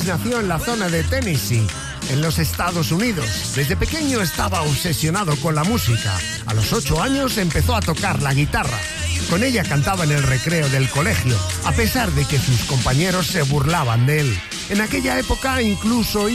Davis nació en la zona de Tennessee, en los Estados Unidos. Desde pequeño estaba obsesionado con la música. A los 8 años empezó a tocar la guitarra. Con ella cantaba en el recreo del colegio, a pesar de que sus compañeros se burlaban de él. En aquella época incluso